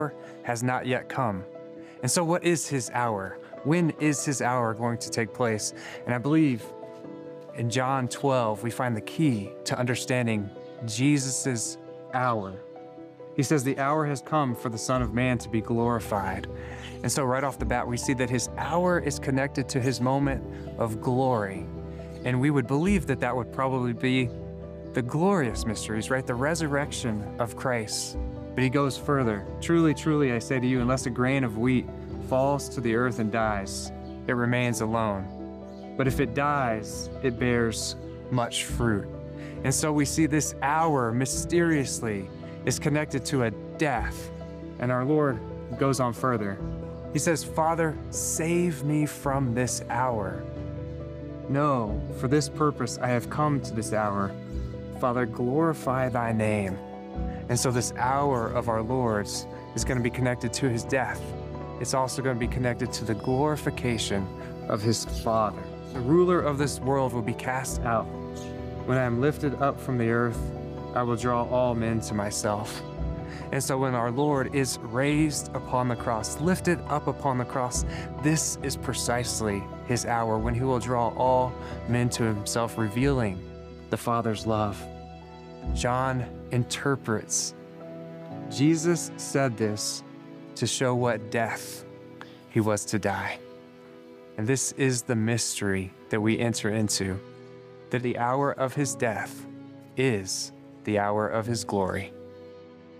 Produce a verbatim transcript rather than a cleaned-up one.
has not yet come. And so what is his hour? When is his hour going to take place? And I believe in John twelve, we find the key to understanding Jesus's hour. He says the hour has come for the Son of Man to be glorified. And so right off the bat, we see that his hour is connected to his moment of glory. And we would believe that that would probably be the glorious mysteries, right? The resurrection of Christ. But he goes further. Truly, truly, I say to you, unless a grain of wheat falls to the earth and dies, it remains alone. But if it dies, it bears much fruit. And so we see this hour mysteriously is connected to a death. And our Lord goes on further. He says, Father, save me from this hour. No, for this purpose I have come to this hour. Father, glorify thy name. And so this hour of our Lord's is going to be connected to his death. It's also going to be connected to the glorification of his Father. The ruler of this world will be cast out. When I am lifted up from the earth, I will draw all men to myself. And so when our Lord is raised upon the cross, lifted up upon the cross, this is precisely his hour when he will draw all men to himself, revealing the Father's love. John interprets, Jesus said this to show what death he was to die. And this is the mystery that we enter into, that the hour of his death is the hour of his glory.